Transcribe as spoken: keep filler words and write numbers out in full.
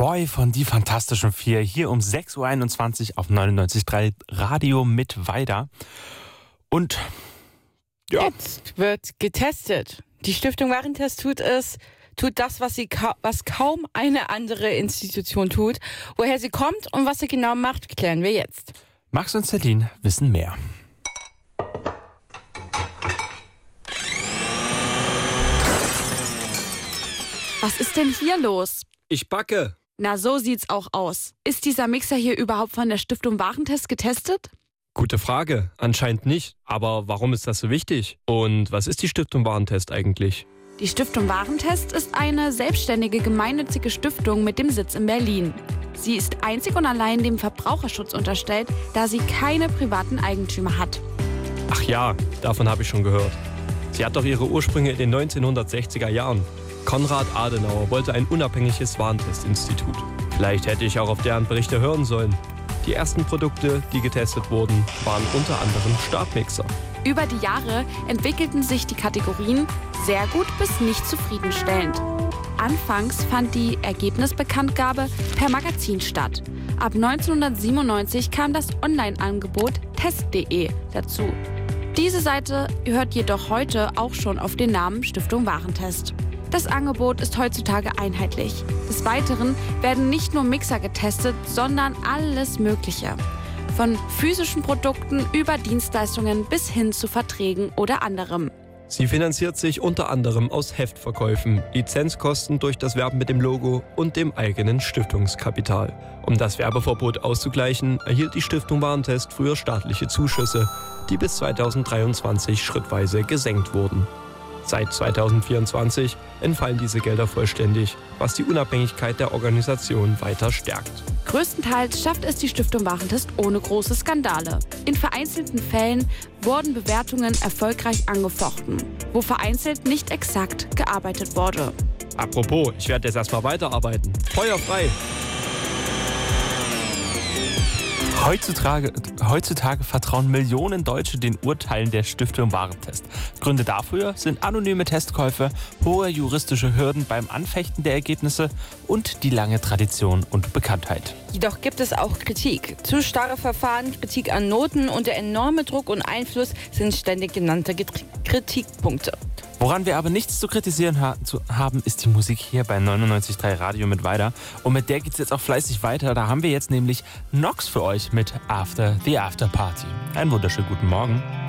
Roy von Die Fantastischen Vier hier um sechs Uhr einundzwanzig auf neunundneunzig Komma drei Radio mit Weida. Und ja. Jetzt wird getestet. Die Stiftung Warentest tut es, tut das, was, sie ka- was kaum eine andere Institution tut. Woher sie kommt und was sie genau macht, klären wir jetzt. Max und Celine wissen mehr. Was ist denn hier los? Ich backe. Na, so sieht's auch aus. Ist dieser Mixer hier überhaupt von der Stiftung Warentest getestet? Gute Frage. Anscheinend nicht. Aber warum ist das so wichtig? Und was ist die Stiftung Warentest eigentlich? Die Stiftung Warentest ist eine selbstständige gemeinnützige Stiftung mit dem Sitz in Berlin. Sie ist einzig und allein dem Verbraucherschutz unterstellt, da sie keine privaten Eigentümer hat. Ach ja, davon habe ich schon gehört. Sie hat doch ihre Ursprünge in den neunzehnhundertsechziger Jahren. Konrad Adenauer wollte ein unabhängiges Warentestinstitut. Vielleicht hätte ich auch auf deren Berichte hören sollen. Die ersten Produkte, die getestet wurden, waren unter anderem Stabmixer. Über die Jahre entwickelten sich die Kategorien sehr gut bis nicht zufriedenstellend. Anfangs fand die Ergebnisbekanntgabe per Magazin statt. Ab neunzehnhundertsiebenundneunzig kam das Online-Angebot test punkt de dazu. Diese Seite hört jedoch heute auch schon auf den Namen Stiftung Warentest. Das Angebot ist heutzutage einheitlich. Des Weiteren werden nicht nur Mixer getestet, sondern alles Mögliche. Von physischen Produkten über Dienstleistungen bis hin zu Verträgen oder anderem. Sie finanziert sich unter anderem aus Heftverkäufen, Lizenzkosten durch das Werben mit dem Logo und dem eigenen Stiftungskapital. Um das Werbeverbot auszugleichen, erhielt die Stiftung Warentest früher staatliche Zuschüsse, die bis zweitausenddreiundzwanzig schrittweise gesenkt wurden. Seit zweitausendvierundzwanzig entfallen diese Gelder vollständig, was die Unabhängigkeit der Organisation weiter stärkt. Größtenteils schafft es die Stiftung Warentest ohne große Skandale. In vereinzelten Fällen wurden Bewertungen erfolgreich angefochten, wo vereinzelt nicht exakt gearbeitet wurde. Apropos, ich werde jetzt erstmal weiterarbeiten. Feuer frei! Heutzutage, heutzutage vertrauen Millionen Deutsche den Urteilen der Stiftung Warentest. Gründe dafür sind anonyme Testkäufe, hohe juristische Hürden beim Anfechten der Ergebnisse und die lange Tradition und Bekanntheit. Jedoch gibt es auch Kritik. Zu starre Verfahren, Kritik an Noten und der enorme Druck und Einfluss sind ständig genannte Getri- Kritikpunkte. Woran wir aber nichts zu kritisieren ha- zu haben, ist die Musik hier bei neunundneunzig Komma drei Radio mit Weida. Und mit der geht es jetzt auch fleißig weiter. Da haben wir jetzt nämlich Nox für euch mit After the After Party. Einen wunderschönen guten Morgen.